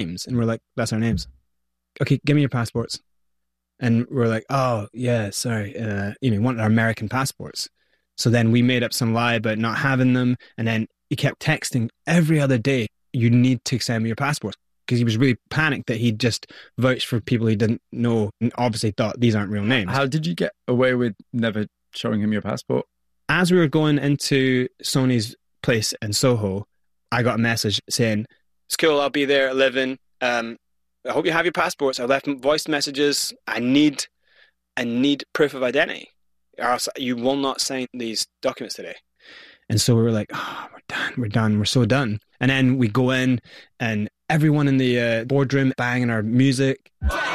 names. And we're like, that's our names. Okay, give me your passports. And we're like, oh, yeah, sorry. We wanted our American passports. So then we made up some lie about not having them. And then he kept texting every other day, you need to send me your passports. Because he was really panicked that he'd just vouched for people he didn't know and obviously thought these aren't real names. How did you get away with never showing him your passport? As we were going into Sony's place in Soho, I got a message saying, it's cool, I'll be there at 11. I hope you have your passports. I left voice messages. I need proof of identity, or else you will not sign these documents today. And so we were like, oh, we're done, we're so done. And then we go in and everyone in the boardroom banging our music.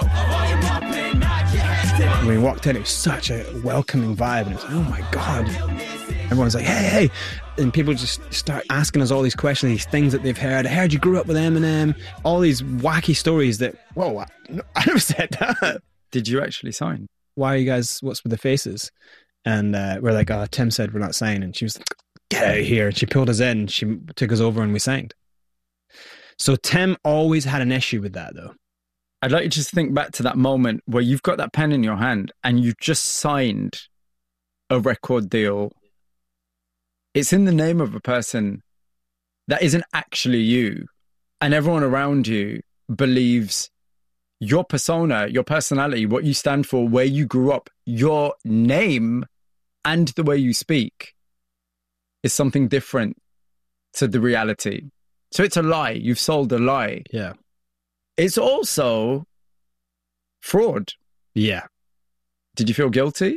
When we walked in, it was such a welcoming vibe, and it was like, oh my God. Everyone's like, hey. And people just start asking us all these questions, these things that they've heard. I heard you grew up with Eminem. All these wacky stories that, whoa, I never said that. Did you actually sign? Why are you guys, what's with the faces? And we're like, oh, Tim said we're not signing. And she was like, get out of here. And she pulled us in. She took us over and we signed. So Tim always had an issue with that, though. I'd like you to just think back to that moment where you've got that pen in your hand and you've just signed a record deal. It's in the name of a person that isn't actually you. And everyone around you believes your persona, your personality, what you stand for, where you grew up, your name and the way you speak is something different to the reality. So it's a lie. You've sold a lie. Yeah. It's also fraud. Yeah. Did you feel guilty?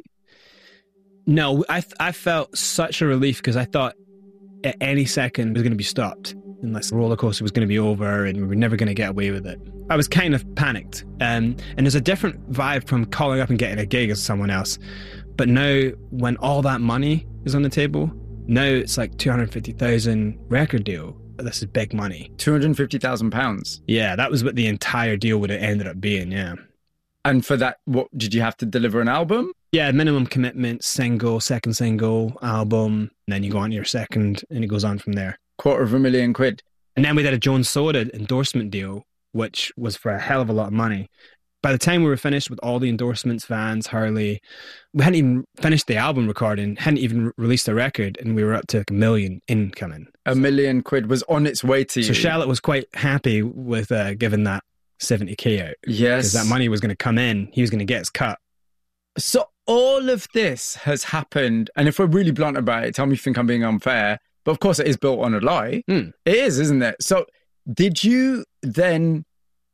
No, I felt such a relief because I thought at any second it was going to be stopped unless the roller coaster was going to be over and we were never going to get away with it. I was kind of panicked. And there's a different vibe from calling up and getting a gig as someone else. But now when all that money is on the table, now it's like 250,000 record deal. This is big money. £250,000. Yeah, that was what the entire deal would have ended up being, yeah. And for that, what did you have to deliver an album? Yeah, minimum commitment, single, second single, album, and then you go on to your second, and it goes on from there. £250,000. And then we did a Jones Soda endorsement deal, which was for a hell of a lot of money. By the time we were finished with all the endorsements, Vans, Harley, we hadn't even finished the album recording, hadn't even released a record, and we were up to like $1 million incoming. £1 million was on its way to you. So Charlotte was quite happy with giving that 70k out. Yes. Because that money was going to come in. He was going to get his cut. So all of this has happened, and if we're really blunt about it, tell me if you think I'm being unfair, but of course it is built on a lie. It is, isn't it? So did you then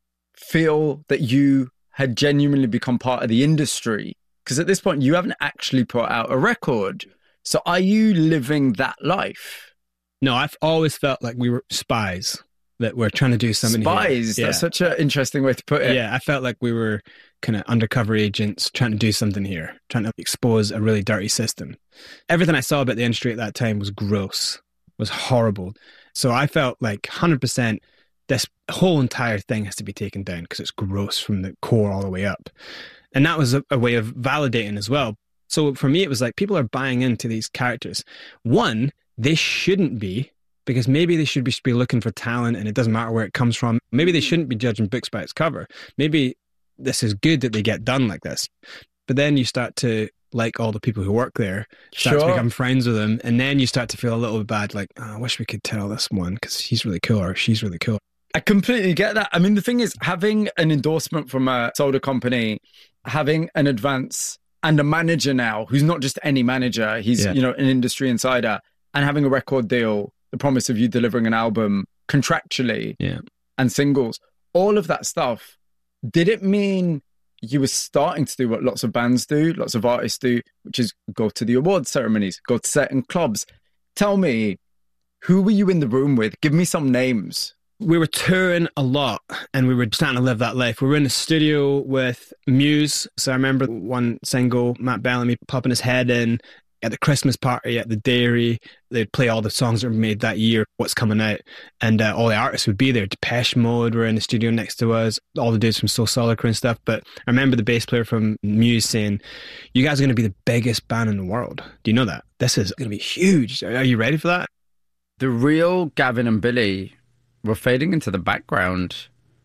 feel that you had genuinely become part of the industry? Because at this point, you haven't actually put out a record. So are you living that life? No, I've always felt like we were spies, that we're trying to do something Spies? here. That's such an interesting way to put it. Yeah, I felt like we were kind of undercover agents trying to do something here, trying to expose a really dirty system. Everything I saw about the industry at that time was gross, was horrible. So I felt like 100% this whole entire thing has to be taken down because it's gross from the core all the way up. And that was a way of validating as well. So for me, it was like people are buying into these characters. One, they shouldn't be, because maybe they should be looking for talent and it doesn't matter where it comes from. Maybe they shouldn't be judging books by its cover. Maybe this is good that they get done like this. But then you start to like all the people who work there, start to become friends with them. And then you start to feel a little bit bad, like, oh, I wish we could tell this one because he's really cool or she's really cool. I completely get that. I mean, the thing is, having an endorsement from a soda company, having an advance and a manager now who's not just any manager, he's, an industry insider, and having a record deal, the promise of you delivering an album contractually and singles, all of that stuff, did it mean you were starting to do what lots of bands do, lots of artists do, which is go to the awards ceremonies, go to certain clubs? Tell me, who were you in the room with? Give me some names. We were touring a lot and we were starting to live that life. We were in the studio with Muse. So I remember one single, Matt Bellamy popping his head in at the Christmas party at the dairy. They'd play all the songs that were made that year, what's coming out. And all the artists would be there. Depeche Mode were in the studio next to us. All the dudes from Soul Soldier and stuff. But I remember the bass player from Muse saying, you guys are going to be the biggest band in the world. Do you know that? This is going to be huge. Are you ready for that? The real Gavin and Billy were fading into the background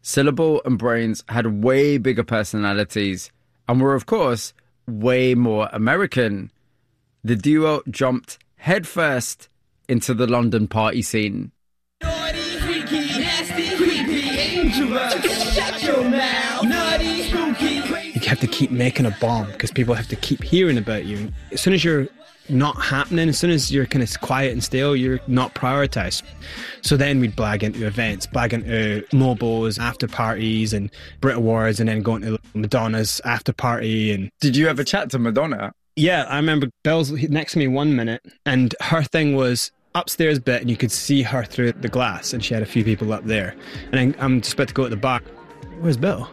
Syllable and Brains had way bigger personalities and were, of course, way more American. The duo jumped headfirst into the London party scene. Naughty, freaky, nasty, creepy, dangerous. Shut your mouth. Naughty, spooky, crazy. You have to keep making a bomb because people have to keep hearing about you. As soon as you're not happening, as soon as you're kind of quiet and still, you're not prioritized. So then we'd blag into events, blag into Mobos, after parties and Brit Awards, and then going to Madonna's after party. And did you ever chat to Madonna? Yeah, I remember Belle's next to me 1 minute, and her thing was upstairs bit, and you could see her through the glass, and she had a few people up there. And I'm just about to go to the bar. Where's Belle?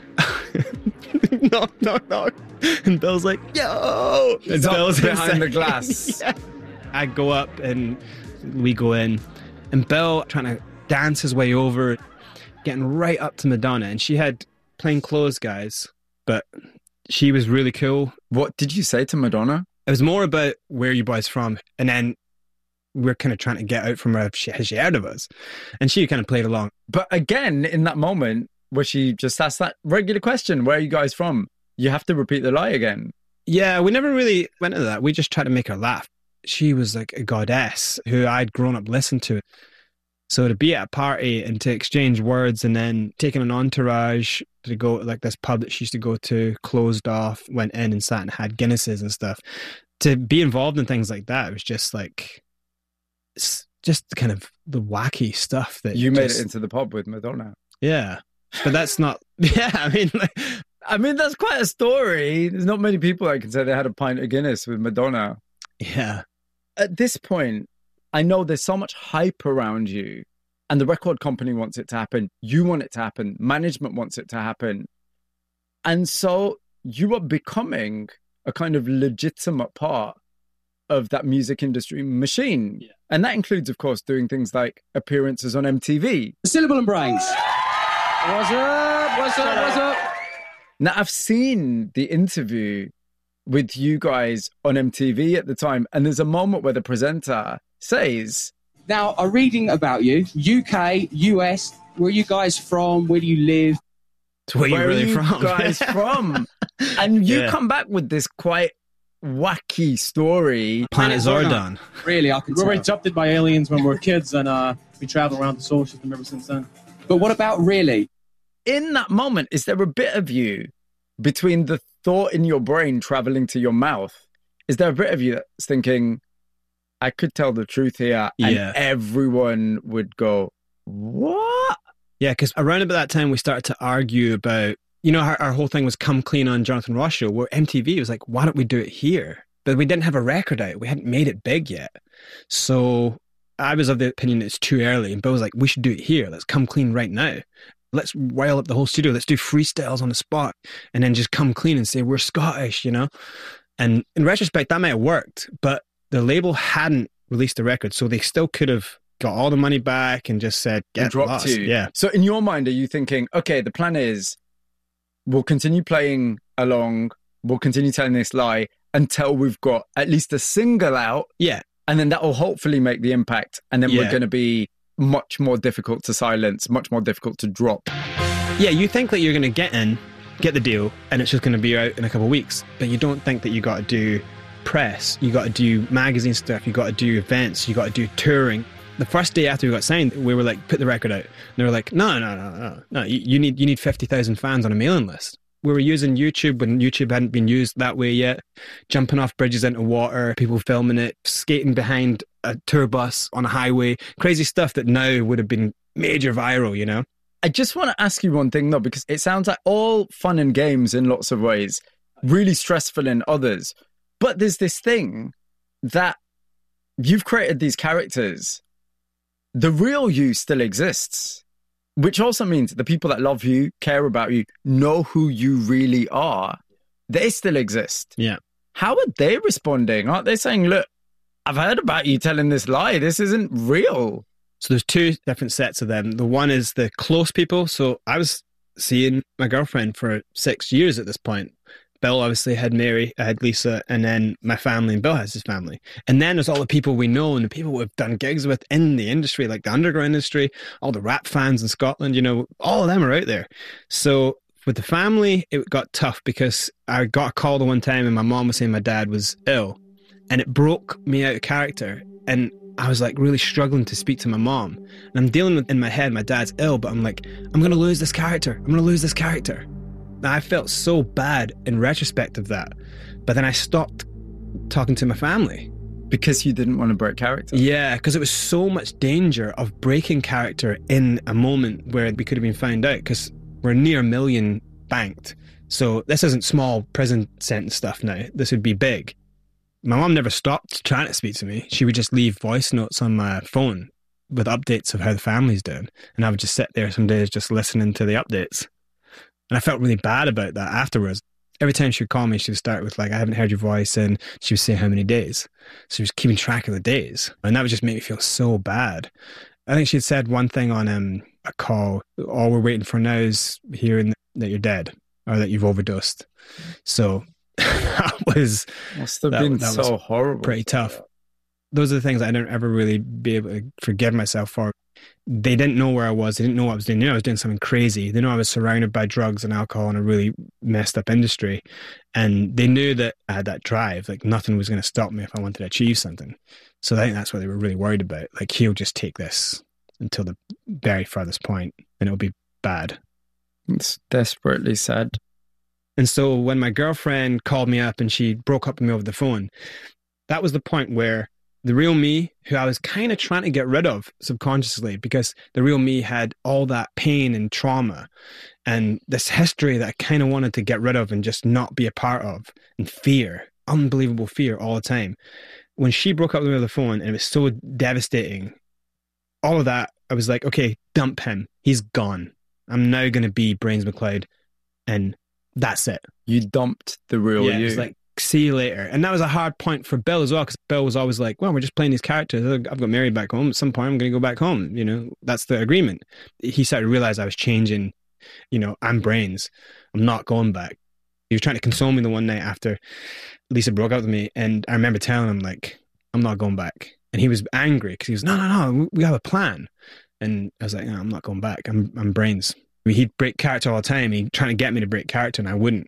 Knock. And Belle's like, yo! It's Belle's behind the glass. Yeah. I go up and we go in, and Belle trying to dance his way over, getting right up to Madonna, and she had plain clothes guys, but she was really cool. What did you say to Madonna? It was more about where you boys from, and then we're kind of trying to get out from her. Has she heard of us? And she kind of played along. But again, in that moment where she just asked that regular question, where are you guys from? You have to repeat the lie again. Yeah, we never really went into that. We just tried to make her laugh. She was like a goddess who I'd grown up listening to. So to be at a party and to exchange words, and then taking an entourage to go to like this pub that she used to go to, closed off, went in and sat and had Guinnesses and stuff. To be involved in things like that, it was just like, it's just kind of the wacky stuff that you made it into the pub with Madonna. Yeah. But that's not, yeah, I mean, that's quite a story. There's not many people that can say they had a pint of Guinness with Madonna. Yeah. At this point, I know there's so much hype around you, and the record company wants it to happen. You want it to happen. Management wants it to happen. And so you are becoming a kind of legitimate part of that music industry machine. Yeah. And that includes, of course, doing things like appearances on MTV. Syllable and Brains. What's up? Now, I've seen the interview with you guys on MTV at the time, and there's a moment where the presenter says, now, I'm reading about you, UK, US, where are you guys from? Where do you live? Where are you from? Guys from? And you come back with this quite wacky story. Planet Zordon. Really, I can tell. We were adopted by aliens when we were kids, and we travel around the solar system ever since then. But what about really? In that moment, is there a bit of you between the thought in your brain traveling to your mouth? Is there a bit of you that's thinking, I could tell the truth here, and everyone would go, what? Yeah, because around about that time, we started to argue about, you know, our whole thing was Come Clean on Jonathan Ross show, where MTV was like, why don't we do it here? But we didn't have a record out. We hadn't made it big yet. So I was of the opinion it's too early. And Bill was like, we should do it here. Let's come clean right now. Let's rile up the whole studio. Let's do freestyles on the spot and then just come clean and say we're Scottish, you know? And in retrospect, that might have worked, but the label hadn't released the record. So they still could have got all the money back and just said, get lost. Yeah. So in your mind, are you thinking, okay, the plan is we'll continue playing along, we'll continue telling this lie until we've got at least a single out. Yeah. And then that will hopefully make the impact. And then we're going to be much more difficult to silence, much more difficult to drop. Yeah, you think that you're going to get the deal, and it's just going to be out in a couple of weeks. But you don't think that you got to do press, you got to do magazine stuff, you got to do events, you got to do touring. The first day after we got signed, we were like, put the record out. And they were like, no. You need 50,000 fans on a mailing list. We were using YouTube when YouTube hadn't been used that way yet, jumping off bridges into water, people filming it, skating behind a tour bus on a highway, crazy stuff that now would have been major viral, you know? I just want to ask you one thing though, because it sounds like all fun and games in lots of ways, really stressful in others. But there's this thing that you've created these characters. The real you still exists. Which also means the people that love you, care about you, know who you really are. They still exist. Yeah. How are they responding? Aren't they saying, look, I've heard about you telling this lie. This isn't real. So there's two different sets of them. The one is the close people. So I was seeing my girlfriend for 6 years at this point. Bill obviously had Mary, I had Lisa, and then my family, and Bill has his family. And then there's all the people we know and the people we've done gigs with in the industry, like the underground industry, all the rap fans in Scotland, you know, all of them are out there. So with the family, it got tough because I got a call the one time and my mom was saying my dad was ill, and it broke me out of character. And I was like really struggling to speak to my mom. And I'm dealing with in my head, my dad's ill, but I'm like, I'm going to lose this character. I'm going to lose this character. And I felt so bad in retrospect of that. But then I stopped talking to my family. Because you didn't want to break character? Yeah, because it was so much danger of breaking character in a moment where we could have been found out, because we're near 1 million banked. So this isn't small prison sentence stuff now. This would be big. My mom never stopped trying to speak to me. She would just leave voice notes on my phone with updates of how the family's doing. And I would just sit there some days just listening to the updates. And I felt really bad about that afterwards. Every time she would call me, she would start with like, I haven't heard your voice. And she would say how many days. So she was keeping track of the days. And that would just make me feel so bad. I think she had said one thing on a call, all we're waiting for now is hearing that you're dead or that you've overdosed. So that must have been so horrible. Pretty tough. Those are the things I didn't ever really be able to forgive myself for. They didn't know where I was. They didn't know what I was doing. They knew I was doing something crazy. They knew I was surrounded by drugs and alcohol in a really messed up industry. And they knew that I had that drive. Like nothing was going to stop me if I wanted to achieve something. So I think that's what they were really worried about. Like he'll just take this until the very farthest point and it'll be bad. It's desperately sad. And so when my girlfriend called me up and she broke up with me over the phone, that was the point where the real me, who I was kind of trying to get rid of subconsciously, because the real me had all that pain and trauma and this history that I kind of wanted to get rid of and just not be a part of, and fear, unbelievable fear all the time. When she broke up with me over the phone and it was so devastating, all of that, I was like, okay, dump him. He's gone. I'm now going to be Brains McLeod, and that's it. You dumped the real you. It was like, see you later. And that was a hard point for Bill as well, because Bill was always like, well, we're just playing these characters. I've got married back home. At some point, I'm going to go back home. You know, that's the agreement. He started to realize I was changing. You know, I'm Brains. I'm not going back. He was trying to console me the one night after Lisa broke up with me. And I remember telling him, like, I'm not going back. And he was angry because he was, no, we have a plan. And I was like, no, I'm not going back. I'm Brains. He'd break character all the time. He'd trying to get me to break character and I wouldn't.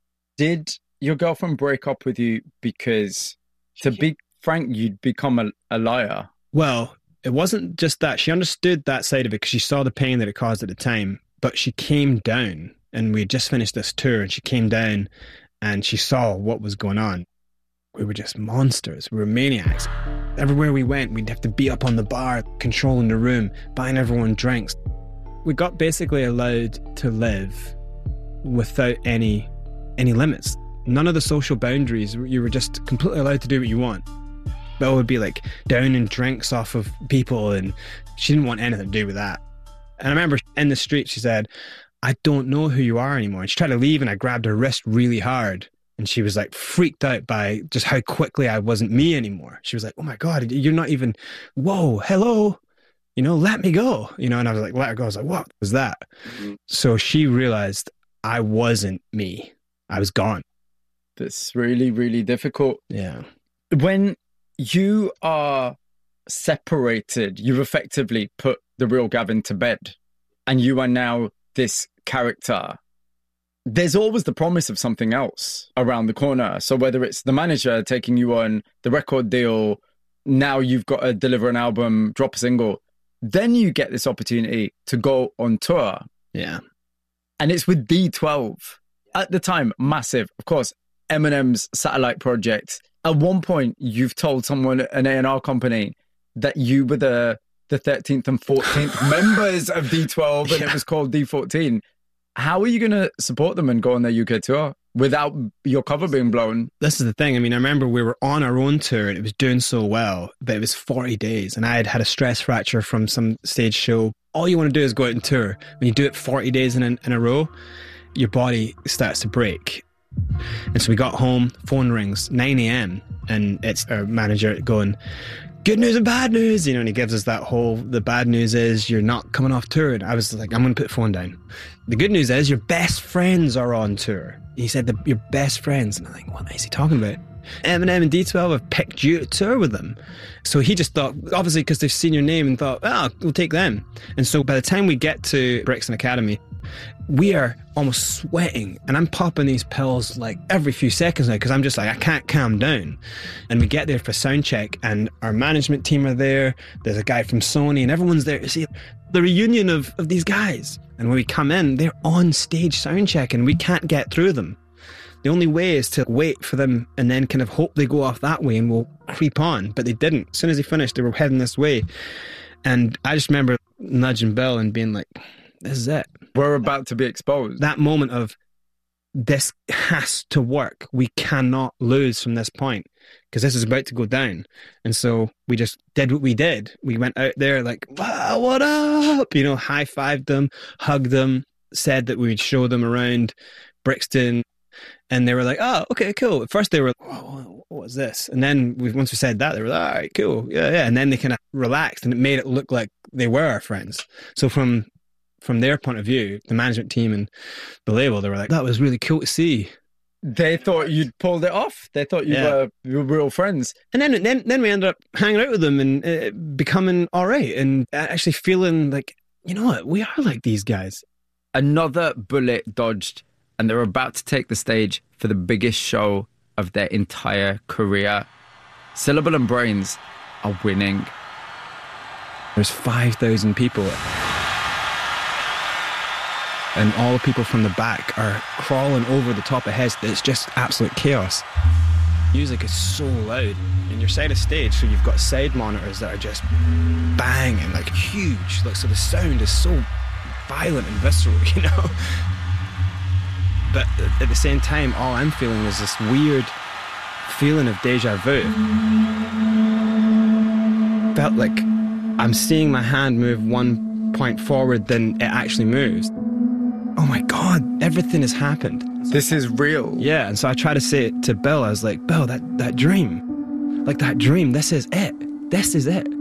Did your girlfriend break up with you because, to be frank, you'd become a liar? Well, it wasn't just that. She understood that side of it because she saw the pain that it caused at the time. But she came down, and we had just finished this tour, and she came down and she saw what was going on. We were just monsters. We were maniacs. Everywhere we went, we'd have to be up on the bar, controlling the room, buying everyone drinks. We got basically allowed to live without any limits. None of the social boundaries. You were just completely allowed to do what you want. Bill would be like downing drinks off of people, and she didn't want anything to do with that. And I remember in the street, she said, I don't know who you are anymore. And she tried to leave, and I grabbed her wrist really hard. And she was like freaked out by just how quickly I wasn't me anymore. She was like, oh my God, you're not even, whoa, hello, you know, let me go. You know, and I was like, let her go. I was like, what was that? Mm-hmm. So she realized I wasn't me. I was gone. That's really, really difficult. Yeah. When you are separated, you've effectively put the real Gavin to bed, and you are now this character. There's always the promise of something else around the corner. So whether it's the manager taking you on the record deal, now you've got to deliver an album, drop a single, then you get this opportunity to go on tour. Yeah. And it's with D12. At the time, massive. Of course, Eminem's satellite project. At one point, you've told someone, an A&R company, that you were the 13th and 14th members of D12, and it was called D14. How are you going to support them and go on their UK tour without your cover being blown? This is the thing. I mean, I remember we were on our own tour and it was doing so well, but it was 40 days and I had had a stress fracture from some stage show. All you want to do is go out and tour. When you do it 40 days in a row, your body starts to break. And so we got home, phone rings, 9 a.m. and it's our manager going, good news and bad news, and he gives us that whole, the bad news is you're not coming off tour. And I was like, I'm going to put the phone down. The good news is your best friends are on tour. He said that your best friends. And I'm like, what is he talking about? Eminem and D12 have picked you to tour with them. So he just thought, obviously because they've seen your name, and thought, we'll take them. And so by the time we get to Brixton Academy, we are almost sweating, and I'm popping these pills like every few seconds now because I'm just like, I can't calm down. And we get there for sound check, and our management team are there. There's a guy from Sony, and everyone's there to see the reunion of these guys. And when we come in, they're on stage sound check, and we can't get through them. The only way is to wait for them and then kind of hope they go off that way and we'll creep on. But they didn't. As soon as they finished, they were heading this way. And I just remember nudging Bill and being like, this is it. We're about to be exposed. That moment of, this has to work. We cannot lose from this point because this is about to go down. And so we just did what we did. We went out there like, wow, what up? You know, high-fived them, hugged them, said that we would show them around Brixton. And they were like, oh, okay, cool. At first they were like, oh, what was this? And then once we said that, they were like, all right, cool. Yeah. And then they kind of relaxed, and it made it look like they were our friends. So from their point of view, the management team and the label, they were like, that was really cool to see. They thought you'd pulled it off. They thought you were real friends. And then we ended up hanging out with them and becoming all right, and actually feeling like, you know what, we are like these guys. Another bullet dodged, and they're about to take the stage for the biggest show of their entire career. Syllable and Brains are winning. There's 5,000 people. And all the people from the back are crawling over the top of heads. It's just absolute chaos. Music is so loud. And you're side of stage, so you've got side monitors that are just banging, like huge. Like, so the sound is so violent and visceral, you know? But at the same time, all I'm feeling is this weird feeling of deja vu. Felt like I'm seeing my hand move 1 point forward, then it actually moves. Oh my God, everything has happened. This is real. Yeah, and so I try to say it to Bill. I was like, Bill, that dream, like that dream, this is it. This is it.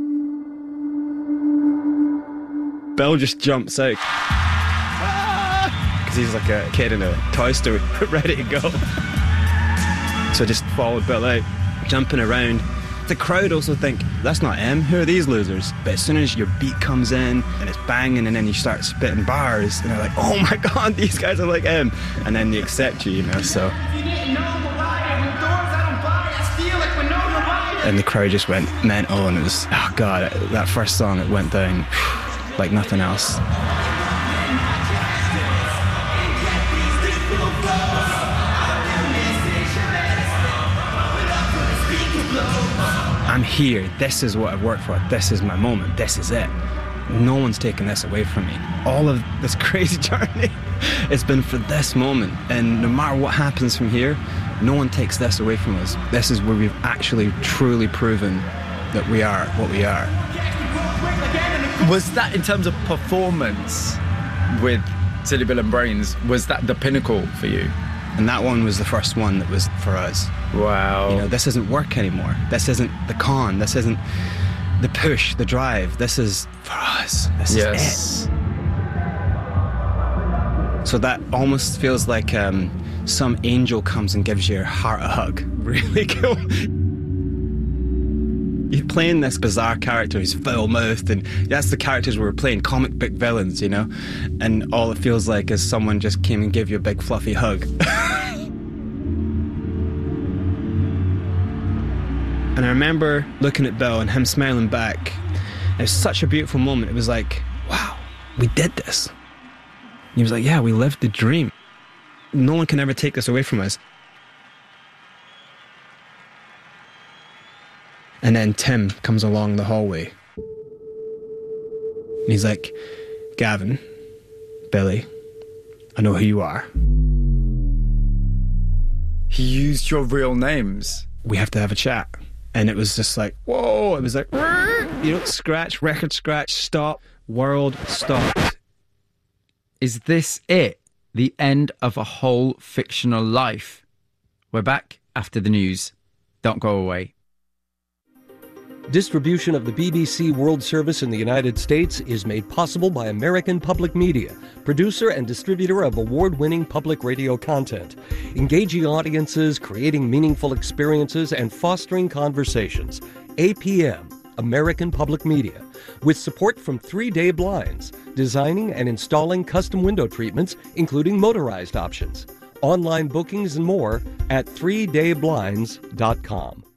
Bill just jumps out. Because he's like a kid in a Toy Story, ready to go. So I just followed Bill out, jumping around. The crowd also think, that's not M, who are these losers? But as soon as your beat comes in and it's banging and then you start spitting bars and they're like, oh my God, these guys are like M. And then they accept you, you know, so. And the crowd just went mental, and it was, oh God, that first song, it went down like nothing else. I'm here. This is what I've worked for. This is my moment. This is it. No one's taking this away from me. All of this crazy journey, it's been for this moment. And no matter what happens from here, no one takes this away from us. This is where we've actually truly proven that we are what we are. Was that, in terms of performance with Silly Bill and Brains, was that the pinnacle for you? And that one was the first one that was for us. Wow. You know, this isn't work anymore. This isn't the con. This isn't the push, the drive. This is for us. This is it. So that almost feels like some angel comes and gives your heart a hug. Really cool. You're playing this bizarre character who's foul-mouthed, and that's the characters we were playing, comic book villains, you know? And all it feels like is someone just came and gave you a big fluffy hug. And I remember looking at Bill and him smiling back. It was such a beautiful moment. It was like, wow, we did this. He was like, yeah, we lived the dream. No one can ever take this away from us. And then Tim comes along the hallway. And he's like, Gavin, Billy, I know who you are. He used your real names. We have to have a chat. And it was just like, whoa. It was like, you know, scratch, record scratch, stop, world stopped. Is this it? The end of a whole fictional life? We're back after the news. Don't go away. Distribution of the BBC World Service in the United States is made possible by American Public Media, producer and distributor of award-winning public radio content, engaging audiences, creating meaningful experiences, and fostering conversations. APM, American Public Media, with support from 3 Day Blinds, designing and installing custom window treatments, including motorized options. Online bookings and more at 3dayblinds.com.